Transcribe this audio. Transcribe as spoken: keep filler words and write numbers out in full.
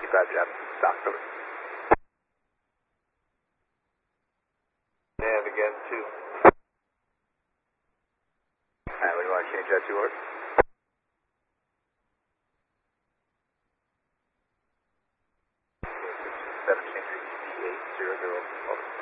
two five, Jeff. Stock, over. Nav again, two. Alright, what do you want to change that to, over? seven, change to E eight zero zero, over.